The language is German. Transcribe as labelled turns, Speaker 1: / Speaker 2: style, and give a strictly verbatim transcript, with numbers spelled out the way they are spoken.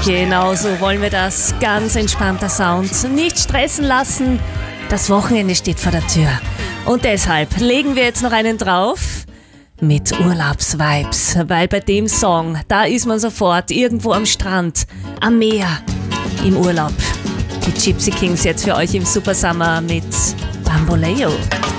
Speaker 1: Genau so wollen wir das. Ganz entspannter Sound. Nicht stressen lassen. Das Wochenende steht vor der Tür. Und deshalb legen wir jetzt noch einen drauf mit Urlaubsvibes. Weil bei dem Song, da ist man sofort irgendwo am Strand, am Meer, im Urlaub. Die Gypsy Kings jetzt für euch im Super Summer mit Bamboleo.